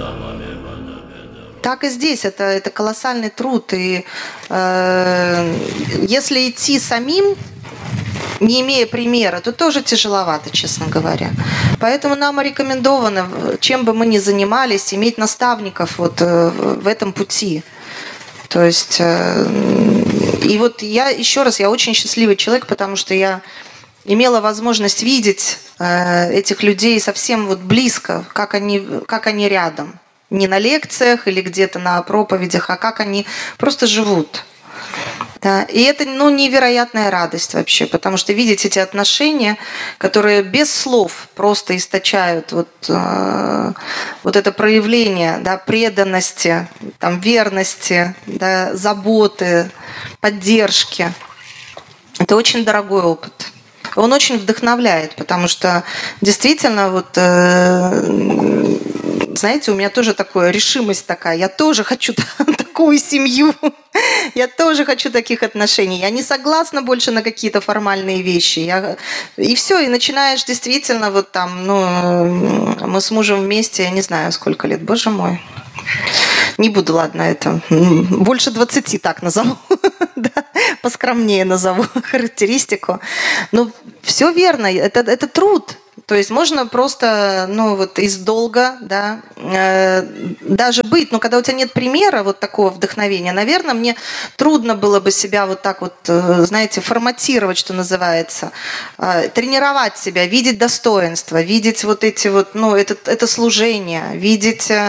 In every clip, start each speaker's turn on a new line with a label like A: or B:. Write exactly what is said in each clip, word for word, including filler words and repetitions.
A: Так и здесь, это, это колоссальный труд. И э, если идти самим, не имея примера, то тоже тяжеловато, честно говоря. Поэтому нам рекомендовано, чем бы мы ни занимались, иметь наставников вот э, в этом пути. То есть, э, и вот я, еще раз, я очень счастливый человек, потому что я имела возможность видеть э, этих людей совсем вот близко, как они, как они рядом. Не на лекциях или где-то на проповедях, а как они просто живут. Да. И это ну, невероятная радость вообще, потому что видеть эти отношения, которые без слов просто источают вот, э, вот это проявление да, преданности, там, верности, да, заботы, поддержки. Это очень дорогой опыт. Он очень вдохновляет, потому что действительно, вот, э, знаете, у меня тоже такая решимость такая. Я тоже хочу такую семью. Я тоже хочу таких отношений. Я не согласна больше на какие-то формальные вещи. Я... И все, и начинаешь действительно вот там, ну, мы с мужем вместе, я не знаю, сколько лет, боже мой. Не буду, ладно, это больше двадцати так назову, да, поскромнее назову характеристику. Но все верно, это, это труд. То есть можно просто, ну, вот из долга, да, э, даже быть, но когда у тебя нет примера вот такого вдохновения, наверное, мне трудно было бы себя вот так вот, э, знаете, форматировать, что называется, э, тренировать себя, видеть достоинство, видеть вот эти вот, ну, это, это служение, видеть... Э,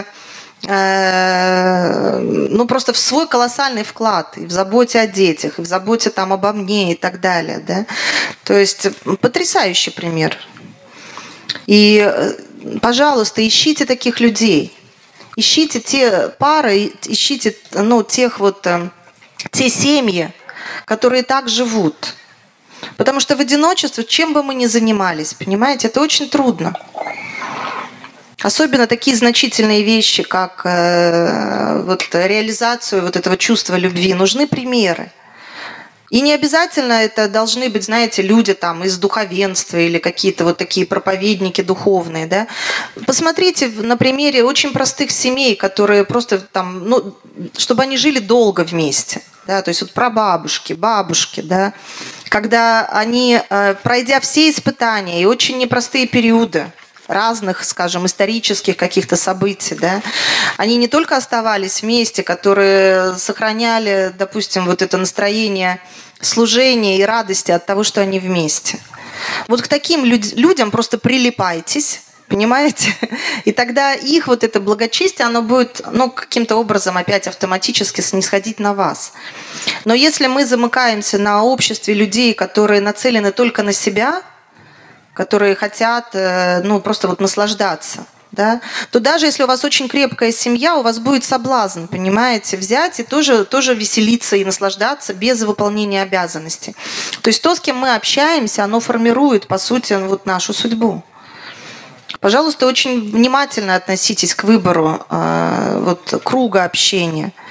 A: ну, просто в свой колоссальный вклад и в заботе о детях, и в заботе там обо мне и так далее, да. То есть потрясающий пример. И, пожалуйста, ищите таких людей. Ищите те пары, ищите, ну, тех вот, те семьи, которые так живут. Потому что в одиночестве, чем бы мы ни занимались, понимаете, это очень трудно. Особенно такие значительные вещи, как э, вот, реализацию вот этого чувства любви. Нужны примеры. И не обязательно это должны быть, знаете, люди там из духовенства или какие-то вот такие проповедники духовные, да. Посмотрите на примере очень простых семей, которые просто там, ну, чтобы они жили долго вместе, да, то есть вот прабабушки, бабушки, да, когда они, пройдя все испытания и очень непростые периоды, разных, скажем, исторических каких-то событий, да, они не только оставались вместе, которые сохраняли, допустим, вот это настроение служения и радости от того, что они вместе. Вот к таким люд- людям просто прилипайтесь, понимаете? И тогда их вот это благочестие, оно будет, ну, каким-то образом опять автоматически снисходить на вас. Но если мы замыкаемся на обществе людей, которые нацелены только на себя, которые хотят, ну, просто вот наслаждаться, да, то даже если у вас очень крепкая семья, у вас будет соблазн, понимаете, взять и тоже, тоже веселиться и наслаждаться без выполнения обязанностей. То есть то, с кем мы общаемся, оно формирует, по сути, вот нашу судьбу. Пожалуйста, очень внимательно относитесь к выбору э, вот, круга общения.